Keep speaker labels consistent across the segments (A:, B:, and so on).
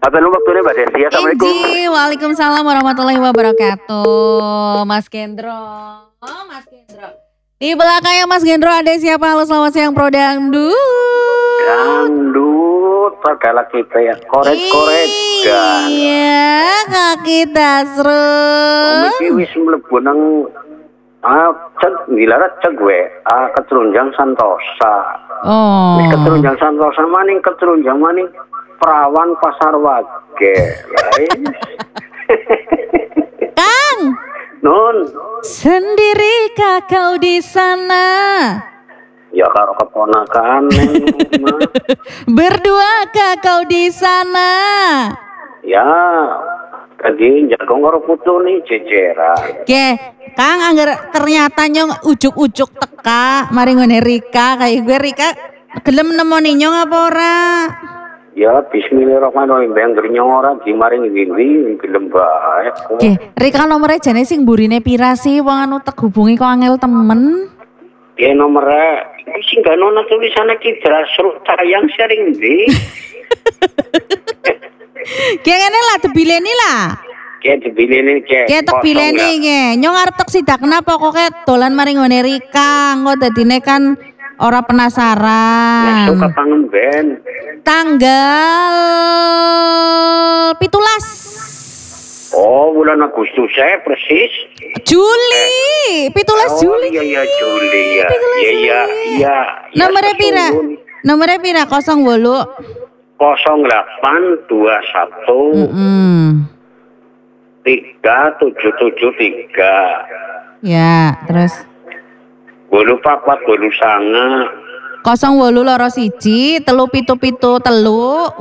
A: Apa lu waktunya Mbak Desi? Assalamualaikum.
B: Inji, waalaikumsalam warahmatullahi wabarakatuh. Mas Gendro. Oh, Mas Gendro. Di belakangnya Mas Gendro ada siapa? Halo, selamat siang Pro Dangdut.
A: Dangdut, pada kita ya korek-korek dan
B: Iya, kaki dasrul.
A: Miki wis mlebu nang cek dilarat cek gue keterunjang Santosa.
B: Oh.
A: Wis keterunjang Santosa maning perawan pasar wage.
B: Kang,
A: Nun,
B: sendirikah kau di sana?
A: ya karo keponakan.
B: Berduakah kau di sana?
A: Ya, tadi jago karo putu nih ceceran.
B: Oke, Kang anggar ternyata nyong ujuk-ujuk teka mari ngene Rika kayak gue Rika gelem nemoni nyong apa ora?
A: Ya bismillahirrahmanirrahim bang nyong ora dimaring wingi gelem bae.
B: Oke, Rika nomornya jane sing burine pira sih wong anu tek hubungi kok angel temen.
A: Ya nomornya sing gak nona tulisannya Kidra Suruh sayang sharing di.
B: Kayak ngene lah debileni lah.
A: Kayak dibilini kayak.
B: Kayak tek bileni ge. Nyong arep tek sidak kenapa kok dolan mari ngene Rika, engko dadine kan ora penasaran.
A: Suka pangen ben.
B: Tanggal 17
A: Oh bulan Agustus saya persis.
B: Juli, 17 Juli.
A: Iya Juli ya. Iya.
B: Nomornya pira? Nomornya pira 08
A: 0821 3773.
B: Ya, terus
A: 84 89.
B: 0821 377 3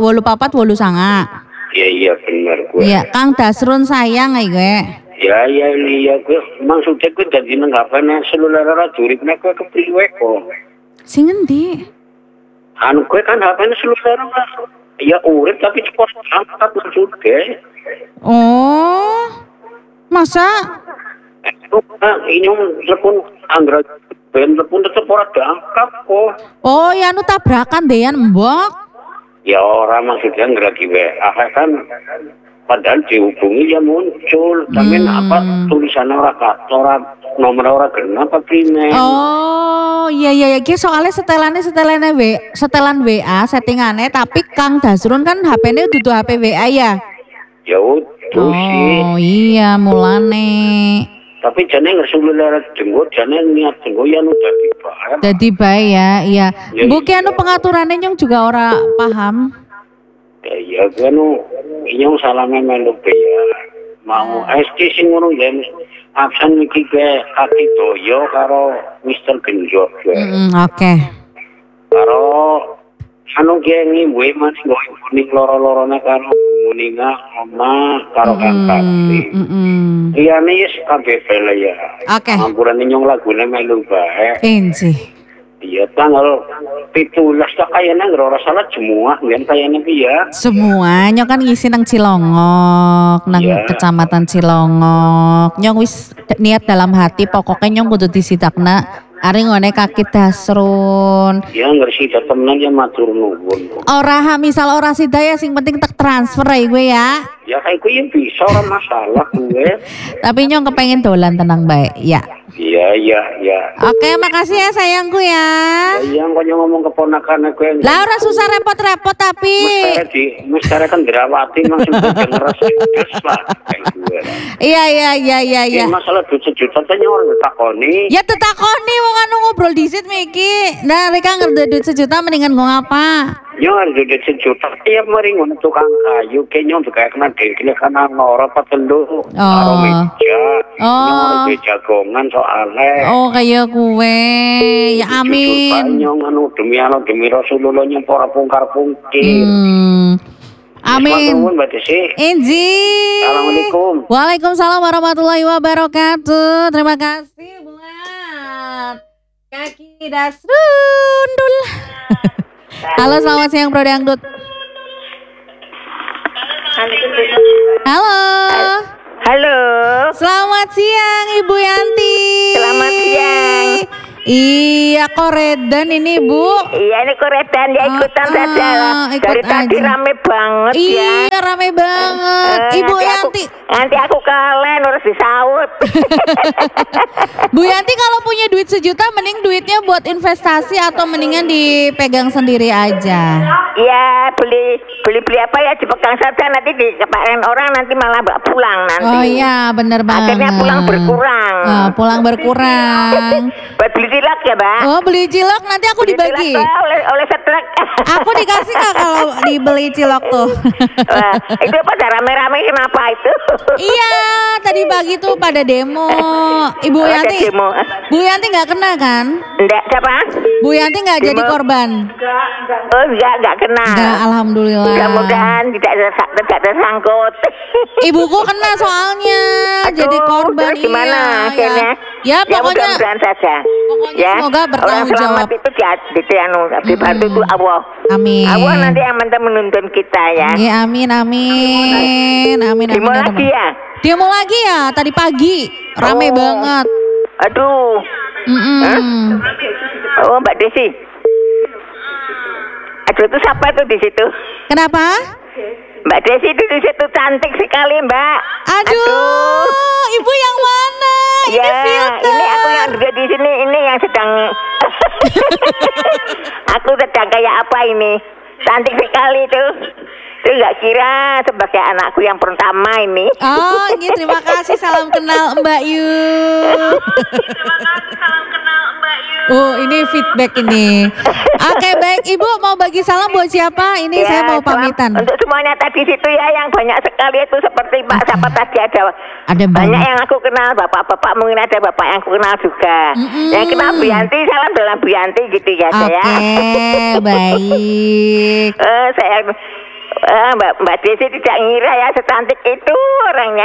B: 84
A: Iya benar gue.
B: Iya, Kang Dasrun sayang gue.
A: Ya gue maksudnya gue jadi nanggapan seluler rajurit nek gue kepriwe kok.
B: Sing endi?
A: Anu gue kan HP seluler ya urip tapi cepet angkat maksudnya.
B: Oh. Masa?
A: Ini telepon anggra ben telepon tetep ora diangkat kok.
B: Oh, ya anu tabrakan dean mbok.
A: Ya orang maksudnya nggak WA kan padahal dihubungi ya muncul tapi apa tulisannya orang nomor orang kenapa primer.
B: Oh iya ki soalnya setelan WA settingannya tapi Kang Dasrun kan HP-nya dudu HP WA ya.
A: Ya udah sih.
B: Oh iya mulane.
A: Tapi jane ngesulirat jenggot jane niat jenggot ya nu dadi bae.
B: Dadi bae ya, iya. Mbok ki anu pengaturannya nyong juga ora paham.
A: Ya anu nyong salame melu ya. Mau ST sing ngono ya absen iki ke kaki toyo karo Mister Genjot.
B: Oke.
A: Karo anu ki ngimwe mas kuning loro-lorone karo muninga oma karo kakak. Iya nih kabeh bela ya.
B: Oke.
A: Ampuran nyong lagune melu bae.
B: Inci.
A: Iya tanggal 17 tak kayaknya ora salah semua kan kayaknya ya.
B: Semuanya kan ngisi nang Cilongok, nang Kecamatan Cilongok. Nyong wis niat dalam hati pokoknya nyong kudu disidakna ari ngone kaki Dasrun.
A: Ya ngerti temenan ya matur nuwun.
B: Ora misal ora sida ya sing penting tak transfer ya gue ya.
A: Ya kayak gue yang bisa ora masalah gue.
B: Tapi nyong kepengen dolan tenang baik ya.
A: Iya.
B: Oke, makasih ya sayangku ya.
A: Iya, kok ngomong keponakan gue.
B: Lah ora susah repot-repot tapi.
A: Mestare kan Drawati maksudnya ngeres lah.
B: Iya.
A: Masalah duit sejuta tanya orang takoni.
B: Ya tetakoni wong anu ngobrol disit Miki. Nah, mereka ngerti duit sejuta mendingan ngomong apa?
A: Yo duit sejuta tiap mari ngono tukang kayu kayaknya udah kayak kena dikile kana ngora patelu. Karo meja. Nyong jagongan soalnya.
B: Oh kayak kue. Ya amin.
A: Nyong anu demi Allah demi Rasulullah nyempora pungkar-pungkir.
B: Amin. Inji.
A: Assalamualaikum.
B: Waalaikumsalam warahmatullahi wabarakatuh. Terima kasih buat kaki Dasrundul. Halo, selamat siang Bro Dangdut. Halo. Selamat siang Ibu Yanti.
C: Selamat siang.
B: Iya koredan ini Bu.
C: Iya ini koredan ya ikutan saja. Dari tadi rame banget ya.
B: Iya rame banget. Ibu Yanti.
C: Nanti aku kalian harus disaut.
B: Bu Yanti kalau punya duit 1 juta mending duitnya buat investasi atau mendingan dipegang sendiri aja?
C: Ya beli apa ya dipegang saja, nanti dikepain orang nanti malah pulang nanti.
B: Oh iya bener banget.
C: Akhirnya pulang berkurang.
B: Pulang berkurang.
C: Buat beli cilok ya Mbak?
B: Oh beli cilok nanti aku
C: Beli
B: dibagi.
C: cilok oleh setrek.
B: Aku dikasih nggak kalau dibeli cilok tuh?
C: Wah, itu pada rame-rame kenapa itu?
B: Iya tadi pagi tuh pada demo. Ibu
C: Oh, ada
B: Yanti.
C: demo.
B: Bu Yanti nggak kena kan?
C: Enggak, siapa?
B: Bu Yanti nggak
C: Demo.
B: jadi korban?
C: Oh enggak kena.
B: Enggak, alhamdulillah.
C: Mudah-mudahan tidak tersangkut.
B: Ibuku kena soalnya jadi
C: Aduh,
B: korban.
C: terus gimana
B: iya,
C: akhirnya?
B: Ya pokoknya
C: mudah-mudahan saja.
B: pokoknya semoga bertanggung
C: Orang selamat
B: jawab.
C: itu dibantu itu Allah.
B: Amin.
C: Allah nanti yang menuntun kita ya.
B: Iya, amin amin. Amin amin.
C: Demo lagi ya?
B: Demo lagi ya tadi pagi. Rame
C: Oh.
B: banget.
C: Aduh. Oh Mbak Desi. Aduh itu siapa tuh di situ?
B: Kenapa?
C: Mbak Desi itu di situ cantik sekali Mbak.
B: Aduh, ibu yang mana?
C: Ya,
B: Ini filter.
C: ini aku yang juga di sini, ini yang sedang aku sedang kayak apa ini? Cantik sekali tuh. Itu nggak kira sebagai anakku yang pertama ini.
B: Oh, ini terima kasih salam kenal Mbak Yu. Oh, ini feedback ini. Oke, baik. Ibu mau bagi salam buat siapa? Ini
C: Ya,
B: saya mau pamitan.
C: Untuk semuanya tadi situ ya yang banyak sekali itu seperti Pak siapa tadi ada
B: Ada
C: banyak
B: banyak.
C: yang aku kenal, bapak-bapak mungkin ada bapak yang aku kenal juga. Yang kenal Bu Yanti, salam dalam Bu Yanti gitu ya saya.
B: Oke, baik.
C: Saya Mbak Desi tidak ngira ya secantik itu orangnya.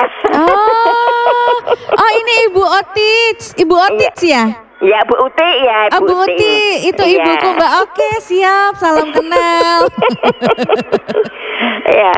B: Oh, ini Ibu Otits. Ibu Otits ya?
C: Ya Bu Uti ya.
B: Bu Uti, itu
C: Iya.
B: ibuku Mbak. Oke, siap. Salam kenal.
C: Ya,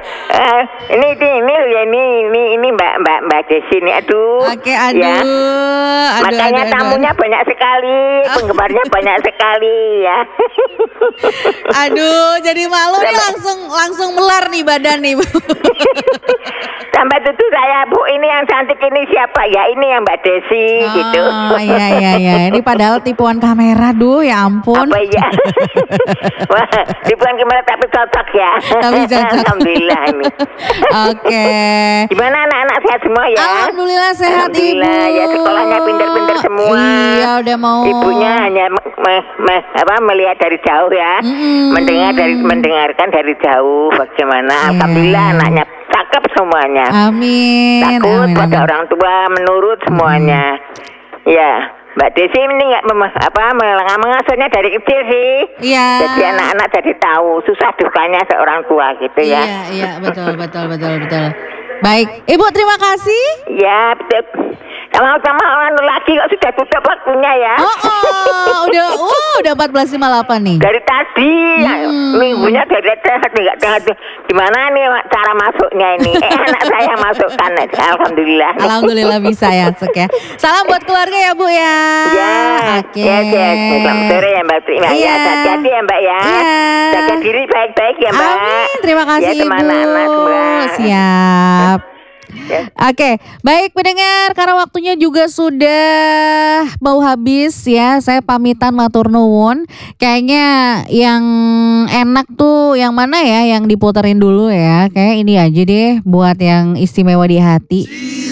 C: ini Mbak Desi nih, aduh.
B: Oke, aduh.
C: Ya.
B: Aduh,
C: Makanya
B: aduh,
C: tamunya banyak sekali, penggemarnya banyak sekali ya.
B: Aduh, jadi malu nih langsung melar nih badan nih, Bu.
C: Sampai tutu saya, Bu, ini yang cantik ini siapa ya? Ini yang Mbak Desi gitu.
B: Oh, iya. Ini padahal tipuan kamera, duh, ya ampun.
C: Apa ya? Wah, dibuang gimana tapi cocok ya.
B: Tapi cocok.
C: Alhamdulillah ini.
B: Oke.
C: Gimana anak-anak sehat semua ya?
B: Alhamdulillah sehat, Ibu.
C: Alhamdulillah, ya sekolahnya pintar-pintar semua.
B: Iya, udah mau.
C: Ibunya hanya melihat dari jauh ya. Mendengarkan dari jauh bagaimana. Alhamdulillah anaknya cakep semuanya.
B: Amin.
C: Takut
B: Amin,
C: pada
B: amin.
C: orang tua, menurut semuanya. Ya, Mbak Desi ini nggak mengasuhnya dari kecil sih.
B: Iya.
C: Jadi anak-anak jadi tahu susah dukanya seorang tua gitu ya.
B: Iya, betul. Baik, Ibu terima kasih.
C: Ya, betul. Sama-sama anu lagi kok sudah tutup waktunya ya.
B: Udah 14.58 nih.
C: Dari tadi minggunya dari tadi gimana nih cara masuknya ini? Anak saya masukkan aja. Alhamdulillah.
B: Alhamdulillah bisa ya, Cek ya. Salam buat keluarga ya, Bu ya.
C: Ya.
B: Oke.
C: Ya. Selamat sore ya Mbak Prima.
B: Iya.
C: Ya, hati-hati ya Mbak ya.
B: Iya.
C: Jaga diri baik-baik ya Mbak.
B: Amin. Terima kasih,
C: ya,
B: Ibu.
C: anak semua.
B: Siap.
C: Ya.
B: Oke, baik pendengar, karena waktunya juga sudah mau habis ya, saya pamitan matur nuwun. Kayaknya yang enak tuh yang mana ya, yang diputerin dulu ya. Kayak ini aja deh buat yang istimewa di hati.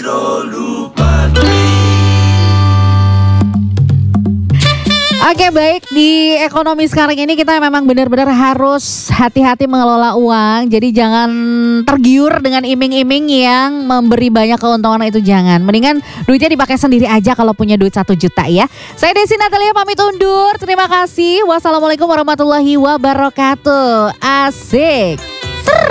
B: Oke, baik, di ekonomi sekarang ini kita memang benar-benar harus hati-hati mengelola uang. Jadi jangan tergiur dengan iming-iming yang memberi banyak keuntungan, itu jangan. Mendingan duitnya dipakai sendiri aja kalau punya duit 1 juta ya. Saya Desi Natalia pamit undur. Terima kasih. Wassalamualaikum warahmatullahi wabarakatuh. Asik.